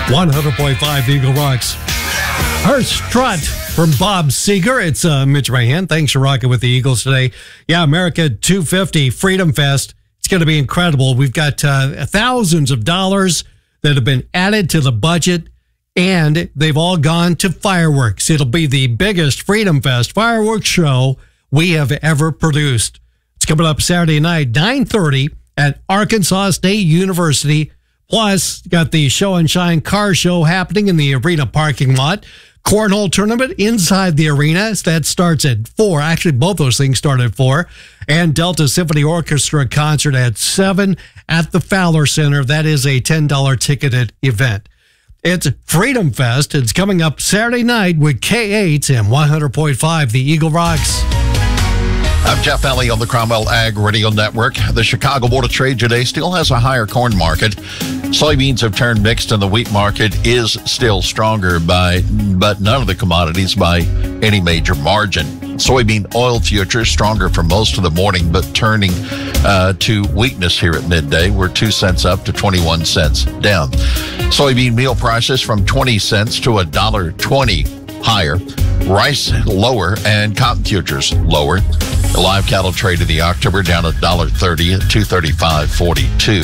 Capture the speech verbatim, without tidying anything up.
one hundred point five Eagle Rocks. Her strut from Bob Seger. It's uh, Mitch Mahan. Thanks for rocking with the Eagles today. Yeah, America two fifty Freedom Fest. It's going to be incredible. We've got uh, thousands of dollars that have been added to the budget, and they've all gone to fireworks. It'll be the biggest Freedom Fest fireworks show we have ever produced. It's coming up Saturday night, nine thirty at Arkansas State University. Plus, got the Show and Shine car show happening in the arena parking lot. Cornhole tournament inside the arena. That starts at four. Actually, both those things start at four. And Delta Symphony Orchestra concert at seven at the Fowler Center. That is a ten dollars ticketed event. It's Freedom Fest. It's coming up Saturday night with K eight and one hundred point five, the Eagle Rocks. I'm Jeff Alley on the Cromwell Ag Radio Network. The Chicago Board of Trade today still has a higher corn market. Soybeans have turned mixed, and the wheat market is still stronger, by, but none of the commodities by any major margin. Soybean oil futures stronger for most of the morning, but turning uh, to weakness here at midday. We're two cents up to twenty-one cents down. Soybean meal prices from twenty cents to one dollar twenty higher. Rice lower, and cotton futures lower. The live cattle trade of the October down one dollar thirty at two thirty-five forty-two.